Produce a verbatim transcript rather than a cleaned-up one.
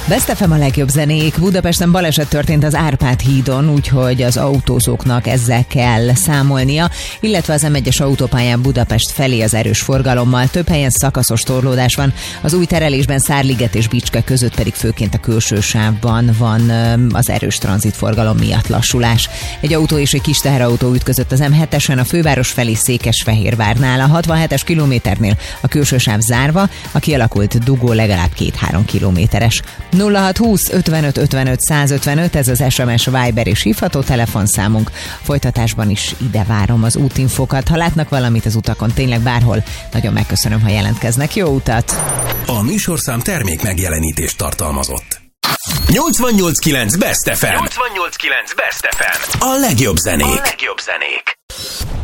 Best ef em a legjobb zenék. Budapesten baleset történt az Árpád hídon, úgyhogy az autózóknak ezzel kell számolnia, illetve az em egyes autópályán Budapest felé az erős forgalommal. Több helyen szakaszos torlódás van, az új terelésben Szárliget és Bicske között pedig főként a külső sávban van az erős tranzitforgalom miatt lassulás. Egy autó és egy kis teherautó ütközött az em hetesen a főváros felé Székesfehérvárnál. A hatvanhetes kilométernél a külső sáv zárva, a kialakult dugó legalább két-három kilométeres. nulla hat húsz ötvenöt ötvenöt százötvenöt, ez az es em es, Viber és hívható telefonszámunk. Folytatásban is ide várom az útinfokat. Ha látnak valamit az utakon, tényleg bárhol, nagyon megköszönöm, ha jelentkeznek. Jó utat! A műsorszám termék megjelenítést tartalmazott. nyolcvannyolc kilenc Best ef em. nyolcvannyolc kilenc Best ef em. A legjobb zenék. A legjobb zenék.